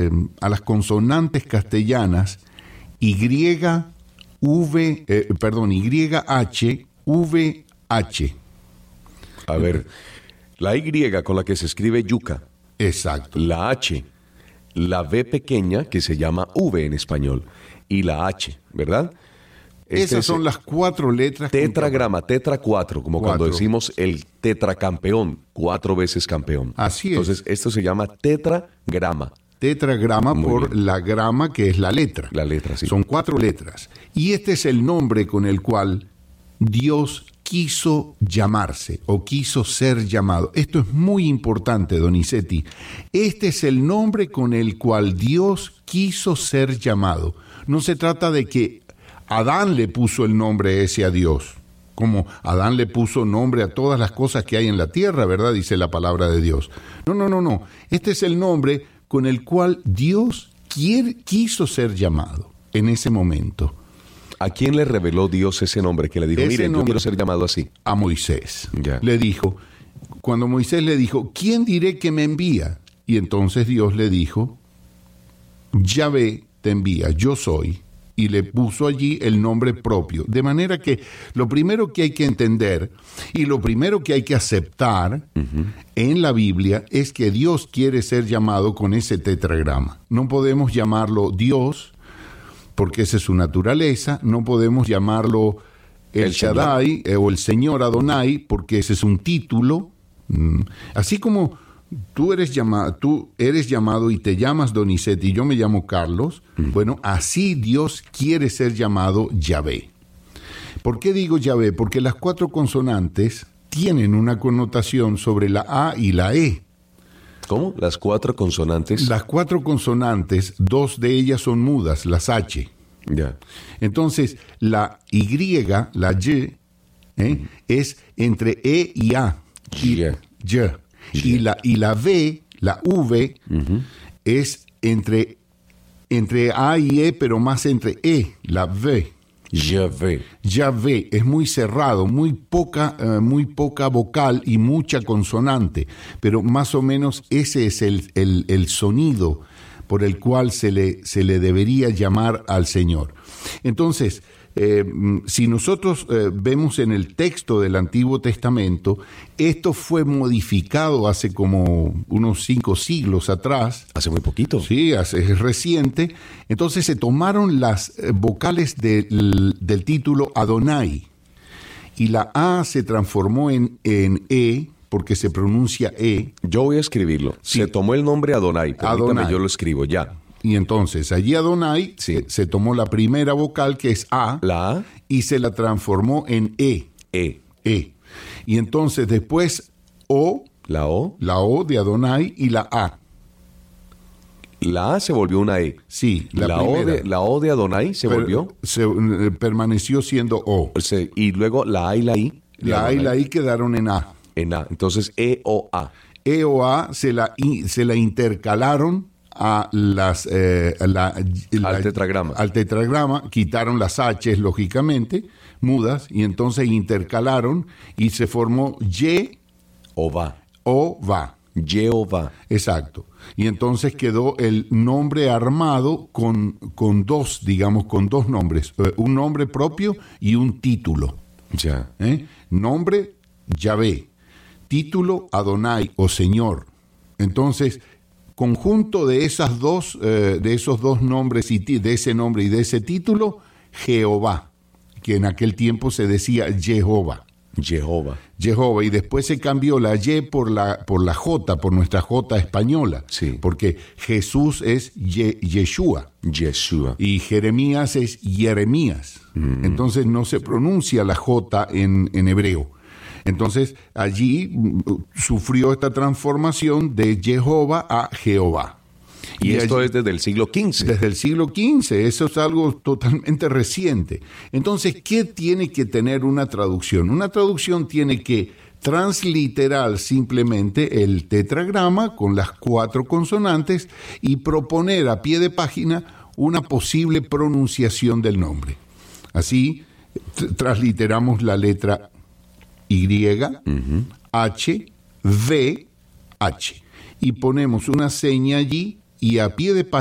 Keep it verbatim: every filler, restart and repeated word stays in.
a las consonantes castellanas Y, V, eh, perdón, Y, H, V, H. A ver, la Y con la que se escribe yuca. Exacto. La H, la V pequeña que se llama V en español y la H, ¿verdad? Este Esas son las cuatro letras. Tetragrama, tetra cuatro, como cuatro. Cuando decimos el tetracampeón, cuatro veces campeón. Así es. Entonces, esto se llama tetragrama. Tetragrama Muy por bien. La grama, que es la letra. La letra, sí. Son cuatro letras. Y este es el nombre con el cual Dios quiso llamarse o quiso ser llamado. Esto es muy importante, Donizetti. Este es el nombre con el cual Dios quiso ser llamado. No se trata de que Adán le puso el nombre ese a Dios, como Adán le puso nombre a todas las cosas que hay en la tierra, ¿verdad? Dice la palabra de Dios. No, no, no, no. Este es el nombre con el cual Dios quiere, quiso ser llamado en ese momento. ¿A quién le reveló Dios ese nombre que le dijo, Ese miren, yo nombre- quiero ser llamado así? A Moisés. Ya. Le dijo, cuando Moisés le dijo, ¿quién diré que me envía? Y entonces Dios le dijo, Yahvé te envía, yo soy. Y le puso allí el nombre propio. De manera que lo primero que hay que entender y lo primero que hay que aceptar uh-huh. en la Biblia es que Dios quiere ser llamado con ese tetragrama. No podemos llamarlo Dios porque esa es su naturaleza. No podemos llamarlo El, el Shaddai eh, o el Señor Adonai porque ese es un título. Mm. Así como Tú eres, llama, tú eres llamado y te llamas Donizetti y yo me llamo Carlos. Mm. Bueno, así Dios quiere ser llamado Yahvé. ¿Por qué digo Yahvé? Porque las cuatro consonantes tienen una connotación sobre la A y la E. ¿Cómo? ¿Las cuatro consonantes? Las cuatro consonantes, dos de ellas son mudas, las H. Ya. Entonces, la Y, la Y, ¿eh? mm. es entre E y A. Y, yeah. Y. Y la, y la V, la V, uh-huh. es entre, entre A y E, pero más entre E, la V. Yahvé. Yahvé, es muy cerrado, muy poca, uh, muy poca vocal y mucha consonante, pero más o menos ese es el, el, el sonido por el cual se le, se le debería llamar al Señor. Entonces, Eh, si nosotros eh, vemos en el texto del Antiguo Testamento, esto fue modificado hace como unos cinco siglos atrás. Hace muy poquito. Sí, hace, es reciente. Entonces se tomaron las eh, vocales de, del, del título Adonai y la A se transformó en, en E porque se pronuncia E. Yo voy a escribirlo. Sí. Se tomó el nombre Adonai. Permítame, Adonai. Yo lo escribo ya. Y entonces, allí Adonai sí. se, se tomó la primera vocal, que es A, la A, y se la transformó en E. E. E. Y entonces después O, la O, la O de Adonai y la A. La A se volvió una E. Sí, la, la O de La O de Adonai se per, volvió. Se eh, permaneció siendo O. Se, y luego la A y la I. La A y la I quedaron en A. En A. Entonces E O A. E O A se la, se la intercalaron a las eh, la, la, al tetragrama al tetragrama, quitaron las H's lógicamente mudas y entonces intercalaron y se formó Y o va o va Jehová. Exacto. Y entonces quedó el nombre armado con, con dos, digamos, con dos nombres, eh, un nombre propio y un título. Ya. ¿Eh? Nombre Yahvé, título Adonai o Señor. Entonces conjunto de esas dos, eh, de esos dos nombres y t- de ese nombre y de ese título, Jehová, que en aquel tiempo se decía Jehová. Jehová. Jehová, y después se cambió la Y por la, por la J, por nuestra J española, sí. porque Jesús es Ye- Yeshua, Yeshua, y Jeremías es Jeremías. Mm. Entonces no se pronuncia la J en, en hebreo. Entonces, allí sufrió esta transformación de Jehová a Jehová. Y, y esto allí, es desde el siglo quince. Desde el siglo quince, eso es algo totalmente reciente. Entonces, ¿qué tiene que tener una traducción? Una traducción tiene que transliterar simplemente el tetragrama con las cuatro consonantes y proponer a pie de página una posible pronunciación del nombre. Así, t- transliteramos la letra Y, uh-huh. H, V, H. Y ponemos una seña allí y a pie de